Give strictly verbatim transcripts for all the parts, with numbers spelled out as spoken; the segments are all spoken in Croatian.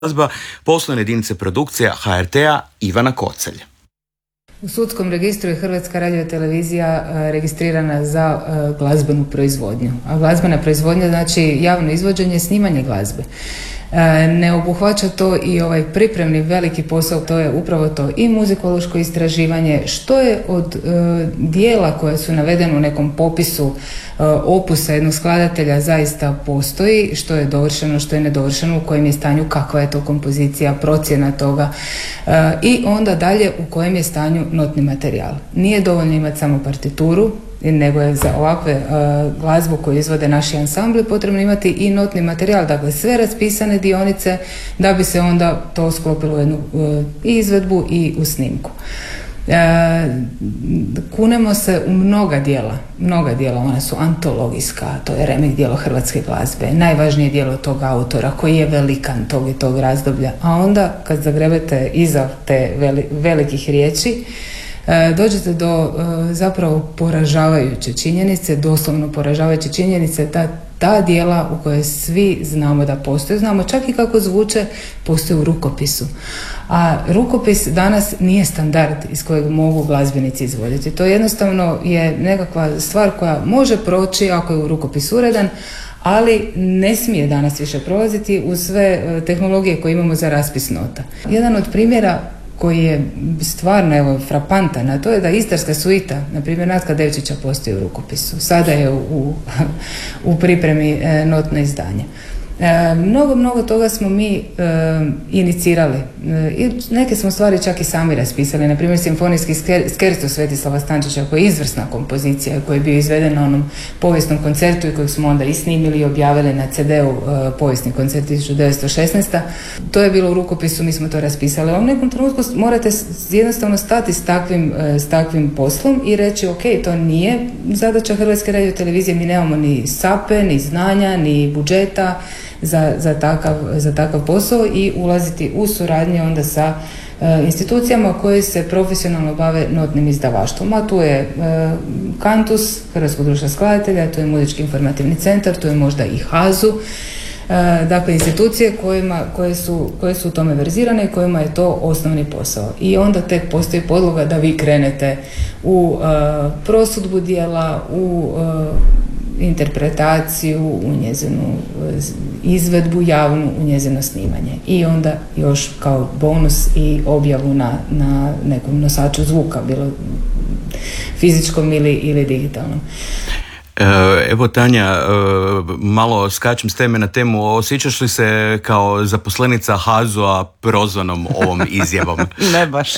glazba, poslovne jedinice produkcija H R T-a Ivana Kocelj. U sudskom registru je Hrvatska radiotelevizija registrirana za glazbenu proizvodnju. A glazbena proizvodnja znači javno izvođenje, snimanje glazbe. Ne obuhvaća to i ovaj pripremni veliki posao, to je upravo to i muzikološko istraživanje, što je od e, dijela koje su navedene u nekom popisu e, opusa jednog skladatelja zaista postoji, što je dovršeno, što je nedovršeno, u kojem je stanju, kakva je to kompozicija, procjena toga e, i onda dalje u kojem je stanju notni materijal. Nije dovoljno imati samo partituru, nego je za ovakve uh, glazbu koju izvode naši ansambli potrebno imati i notni materijal, dakle sve raspisane dionice da bi se onda to sklopilo u jednu uh, izvedbu i u snimku. Uh, kunemo se u mnoga dijela, mnoga dijela, ona su antologijska, to je remek dijelo hrvatske glazbe, najvažnije dijelo tog autora koji je velikan tog i tog razdoblja, a onda kad zagrebete iza te veli, velikih riječi dođete do zapravo poražavajuće činjenice, doslovno poražavajuće činjenice da ta dijela u koje svi znamo da postoje, znamo čak i kako zvuče, postoje u rukopisu. A rukopis danas nije standard iz kojeg mogu glazbenici izvoditi. To jednostavno je nekakva stvar koja može proći ako je u rukopis uredan, ali ne smije danas više prolaziti uz sve tehnologije koje imamo za raspis nota. Jedan od primjera koji je stvarno evo, frapantan, a to je da Istarska suita, na primjer Natka Devčića, postoji u rukopisu. Sada je u, u pripremi e, notno izdanje. E, mnogo, mnogo toga smo mi e, inicirali. E, i neke smo stvari čak i sami raspisali. Na primjer, simfonijski skerco Svetislava Stančića, koji je izvrsna kompozicija, koji je bio izveden na onom povijesnom koncertu i kojeg smo onda i snimili i objavili na ce de u e, povijesni koncert tisuću devetsto šesnaeste. To je bilo u rukopisu, mi smo to raspisali. A u nekom trenutku morate jednostavno stati s takvim, e, s takvim poslom i reći ok, to nije zadaća Hrvatske radiotelevizije, mi nemamo ni sape, ni znanja, ni budžeta Za, za, takav, za takav posao i ulaziti u suradnje onda sa e, institucijama koje se profesionalno bave notnim izdavaštvom. A tu je e, Kantus, Hrvatskog društva skladatelja, tu je Muzički informativni centar, tu je možda i Hazu, e, dakle institucije kojima, koje, su, koje su u tome verzirane i kojima je to osnovni posao. I onda tek postoji podloga da vi krenete u e, prosudbu dijela, u e, interpretaciju, u njezinu izvedbu javnu, u njezino snimanje. I onda još kao bonus i objavu na, na nekom nosaču zvuka, bilo fizičkom ili, ili digitalnom. Evo Tanja, malo skačem s teme na temu. Osjećaš li se kao zaposlenica Hazu-a prozvanom ovom izjavom? Ne baš.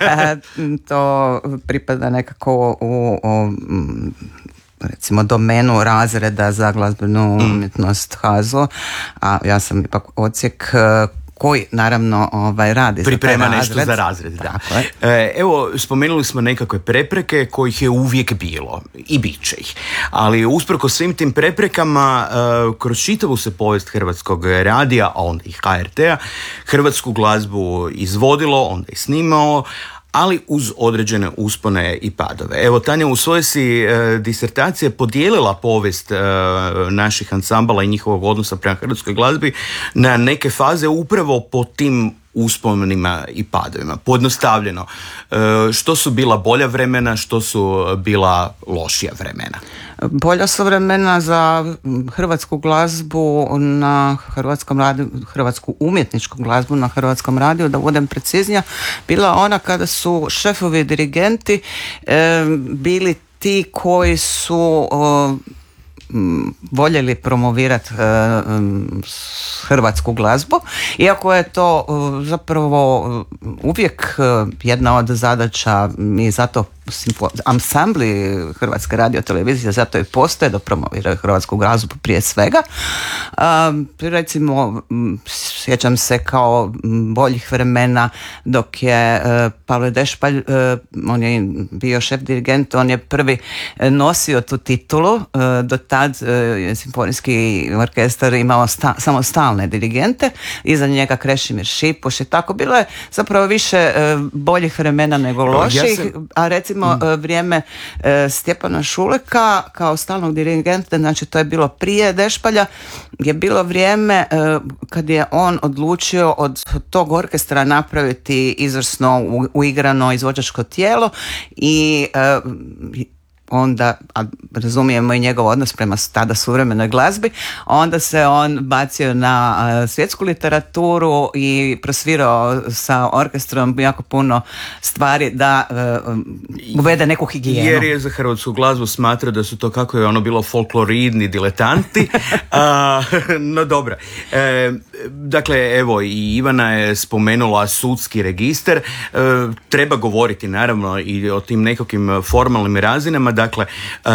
To pripada nekako u, u recimo domenu razreda za glazbenu umjetnost Hazo, a ja sam ipak odsjek koji naravno ovaj, radi priprema za taj nešto razred. za razred. Da. E, evo, spomenuli smo nekakve prepreke kojih je uvijek bilo i bit će ih. Ali usprkos svim tim preprekama, e, kroz čitavu se povijest Hrvatskog radija, a onda i H R T-a, hrvatsku glazbu izvodilo, onda i snimalo, ali uz određene uspone i padove. Evo, Tanja, u svojoj si e, disertacije podijelila povijest e, naših ansambala i njihovog odnosa prema hrvatskoj glazbi na neke faze upravo po tim usponima i padovima. Pojednostavljeno, e, što su bila bolja vremena, što su bila lošija vremena? Bolja su vremena za hrvatsku glazbu na hrvatskom radiju, hrvatsku umjetničku glazbu na hrvatskom radiju, da budem preciznija, bila ona kada su šefovi dirigenti e, bili ti koji su e, voljeli promovirati uh, hrvatsku glazbu, iako je to uh, zapravo uvijek uh, jedna od zadaća i zato ansambli Hrvatske radiotelevizije zato i postoje da promoviraju hrvatsku glazbu prije svega. Um, recimo, sjećam se kao boljih vremena dok je uh, Pavle Dešpalj, uh, on je bio šef dirigent, on je prvi nosio tu titulu, uh, do tad uh, simfonijski orkestar imao sta, samo stalne dirigente, iza njega Krešimir Šipuš i tako. Bilo je zapravo više uh, boljih vremena nego loših, ja sam... a recimo recimo mm. vrijeme e, Stjepana Šuleka kao stalnog dirigenta, znači to je bilo prije Dešpalja, je bilo vrijeme e, kad je on odlučio od tog orkestra napraviti izvrsno u, uigrano izvođačko tijelo i e, onda, a razumijemo i njegov odnos prema tada suvremenoj glazbi, onda se on bacio na uh, svjetsku literaturu i prosvirao sa orkestrom jako puno stvari da uh, uvede neku higijenu. Jer je za hrvatsku glazbu smatrao da su to, kako je ono bilo, folkloridni diletanti. uh, no dobro. E, dakle, evo, i Ivana je spomenula sudski registar. E, treba govoriti naravno i o tim nekakvim formalnim razinama. Dakle,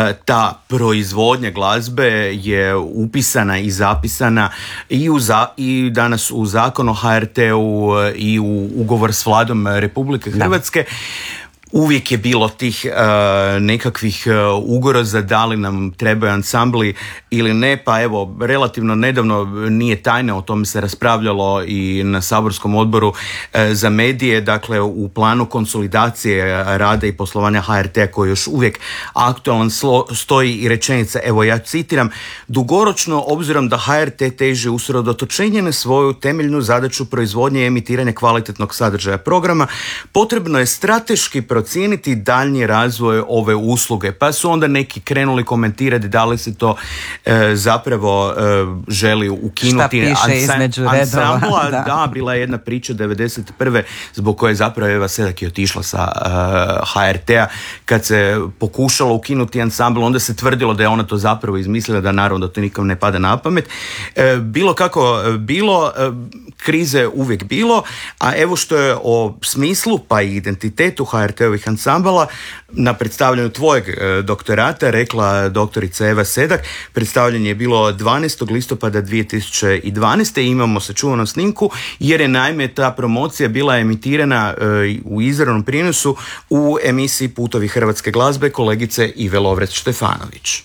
ta proizvodnja glazbe je upisana i zapisana i, u za, i danas u Zakon o ha er te-u i u ugovor s Vladom Republike Hrvatske. Da. Uvijek je bilo tih uh, nekakvih uh, ugroza da li nam trebaju ansambli ili ne, pa evo, relativno nedavno, nije tajna, o tome se raspravljalo i na saborskom odboru uh, za medije, dakle u planu konsolidacije rada i poslovanja ha er te koji još uvijek aktualan slo, stoji i rečenica, evo ja citiram: dugoročno, obzirom da ha er te teži usredotočenje na svoju temeljnu zadaću proizvodnje i emitiranja kvalitetnog sadržaja programa, potrebno je strateški procijeniti daljnji razvoj ove usluge. Pa su onda neki krenuli komentirati da li se to e, zapravo e, želi ukinuti. Šta piše između redova. Da. da, bila je jedna priča devedeset prve zbog koje je zapravo Eva Sedak je otišla sa uh, ha er te-a kad se pokušalo ukinuti ansambl, onda se tvrdilo da je ona to zapravo izmislila, da naravno da to nikom ne pada na pamet. E, bilo kako bilo, e, krize uvijek bilo, a evo što je o smislu pa i identitetu ha er te-ovih ansambala na predstavljanju tvojeg e, doktorata rekla doktorica Eva Sedak. Predstavljanje je bilo dvanaestog listopada dvije tisuće dvanaeste. Imamo sačuvanu snimku jer je naime ta promocija bila emitirana e, u izravnom prijenosu u emisiji Putovi hrvatske glazbe kolegice Ive Lovret-Štefanović.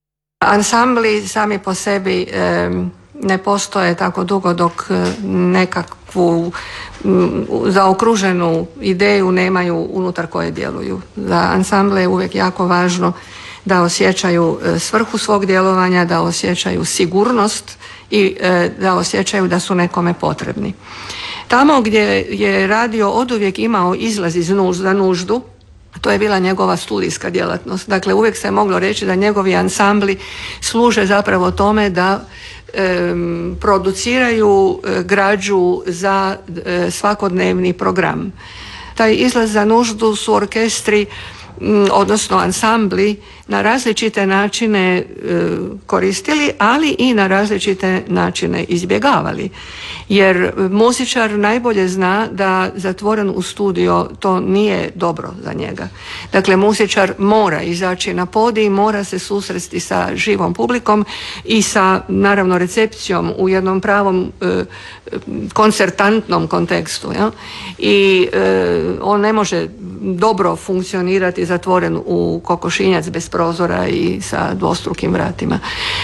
Ansambli sami po sebi e, ne postoje tako dugo dok nekakvu zaokruženu ideju nemaju unutar koje djeluju. Za ansamble je uvijek jako važno da osjećaju svrhu svog djelovanja, da osjećaju sigurnost i da osjećaju da su nekome potrebni. Tamo gdje je radio oduvijek imao izlaz iz nuž, za nuždu, to je bila njegova studijska djelatnost. Dakle, uvijek se je moglo reći da njegovi ansambli služe zapravo tome da e, produciraju e, građu za e, svakodnevni program. Taj izlaz za nuždu su orkestri, m, odnosno ansambli, na različite načine e, koristili, ali i na različite načine izbjegavali. Jer muzičar najbolje zna da zatvoren u studio to nije dobro za njega. Dakle, muzičar mora izaći na podij, mora se susresti sa živom publikom i sa, naravno, recepcijom u jednom pravom e, koncertantnom kontekstu. Ja? I e, on ne može dobro funkcionirati zatvoren u kokošinjac bez prozora i sa dvostrukim vratima.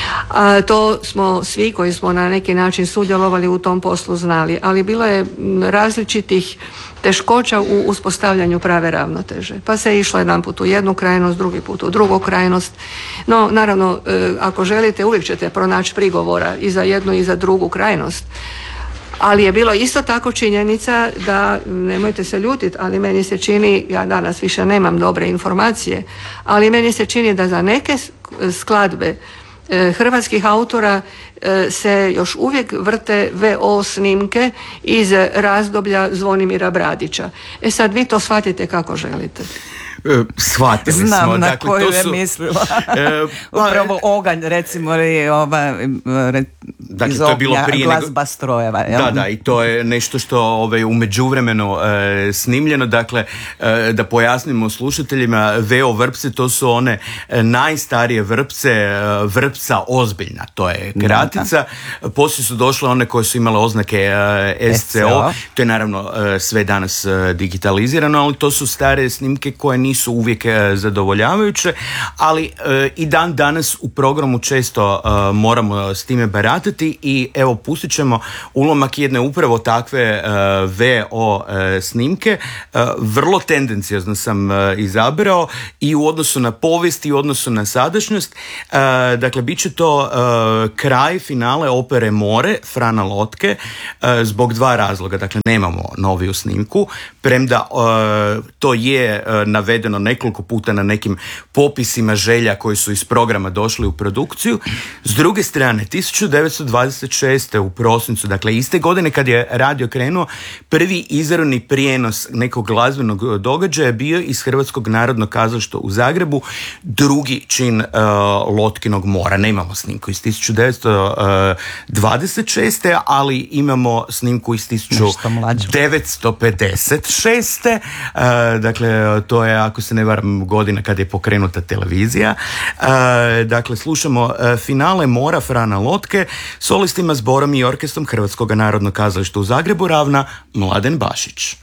A to smo svi koji smo na neki način sudjelovali u tom poslu znali, ali bilo je različitih teškoća u uspostavljanju prave ravnoteže. Pa se išlo jedan put u jednu krajnost, drugi put u drugu krajnost. No, naravno, ako želite, uvijek ćete pronaći prigovora i za jednu i za drugu krajnost. Ali je bilo isto tako činjenica da, nemojte se ljutiti, ali meni se čini, ja danas više nemam dobre informacije, ali meni se čini da za neke skladbe e, hrvatskih autora e, se još uvijek vrte ve o snimke iz razdoblja Zvonimira Bradića. E sad vi to shvatite kako želite. Shvatili Znam smo. na dakle, koju to je su, mislila. E, pa, Upravo Oganj, recimo, i ova, re, dakle, iz to je bilo ognja, prije glazba nego, strojeva. Jel? Da, da, i to je nešto što ovaj, u međuvremenu e, snimljeno. Dakle, e, da pojasnimo slušateljima, ve o vrpce, to su one e, najstarije vrpce, e, vrpca ozbiljna, to je kratica. Da. Poslije su došle one koje su imale oznake e, es ce o, to je naravno e, sve danas e, digitalizirano, ali to su stare snimke koje nisu nisu uvijek zadovoljavajuće, ali i dan danas u programu često moramo s time baratati i evo pustit ćemo ulomak jedne upravo takve V O snimke. Vrlo tendencijozno sam izabrao i u odnosu na povijest i u odnosu na sadašnjost. Dakle, bit će to kraj finale opere More Frana Lotke zbog dva razloga. Dakle, nemamo noviju snimku, premda to je navedeno nekoliko puta na nekim popisima želja koji su iz programa došli u produkciju. S druge strane, tisuću devetsto dvadeset šeste u prosincu, dakle iste godine kad je radio krenuo, prvi izravni prijenos nekog glazbenog događaja bio iz Hrvatskog narodnog kazališta u Zagrebu, drugi čin uh, Lotkinog Mora. Nemamo snimku iz tisuću devetsto dvadeset šeste ali imamo snimku iz tisuću devetsto pedeset šeste Uh, dakle, to je, ako se ne varam, godina kad je pokrenuta televizija. Uh, dakle, slušamo uh, finale Mora Frana Lotke, solistima, zborom i orkestrom Hrvatskog narodnog kazališta u Zagrebu ravna Mladen Bašić.